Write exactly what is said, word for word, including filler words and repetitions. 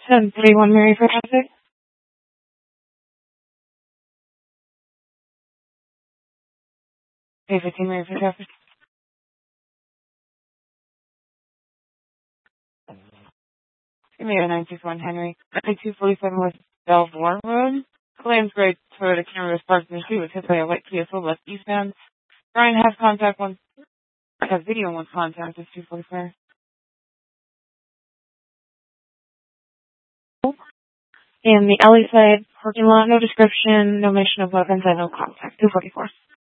ten thirty-one Mary for traffic. eight fifteen Mary for traffic. Mary nine six one Henry. two forty-seven West Belvoir Road. Claims grade Toyota Camry was parked in the street was hit by a white Kia Soul left eastbound. Brian has contact one. Has video one contact is two forty-four. In the alley side parking lot, no description, no mention of weapons, and no contact. two forty-four.